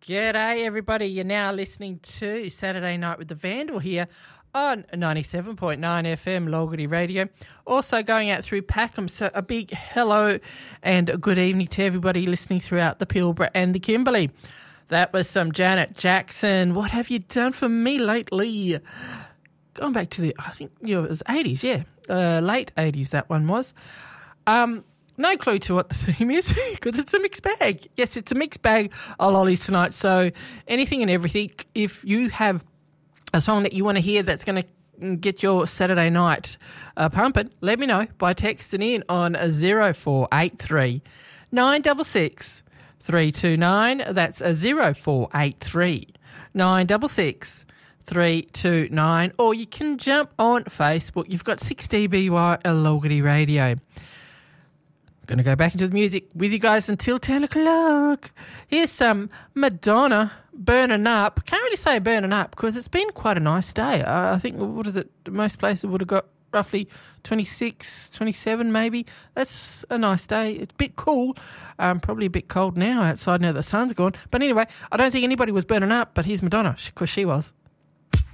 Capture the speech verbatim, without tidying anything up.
G'day, everybody. You're now listening to Saturday Night with the Vandal here on ninety-seven point nine F M Logarty Radio. Also going out through Packham, so a big hello and a good evening to everybody listening throughout the Pilbara and the Kimberley. That was some Janet Jackson. What have you done for me lately? Going back to the, I think you know, it was eighties, yeah. Uh, late eighties that one was. Um... No clue to what the theme is because it's a mixed bag. Yes, it's a mixed bag of lollies tonight. So anything and everything. If you have a song that you want to hear that's going to get your Saturday night uh, pumping, let me know by texting in on zero four eight three nine six six three two nine. That's a zero four eight three nine six six three two nine. Or you can jump on Facebook. You've got six D B Y Logarty Radio. Going to go back into the music with you guys until ten o'clock. Here's some Madonna, Burning Up. Can't really say Burning Up because it's been quite a nice day. Uh, I think, what is it, most places would have got roughly twenty-six, twenty-seven maybe. That's a nice day. It's a bit cool, um, probably a bit cold now outside now the sun's gone. But anyway, I don't think anybody was burning up, but here's Madonna because she was.